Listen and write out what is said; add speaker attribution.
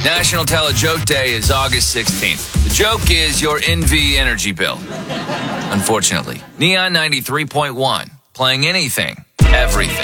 Speaker 1: National Tell a Joke Day is August 16th. The joke is your NV energy bill. Unfortunately, Neon 93.1, playing anything, everything.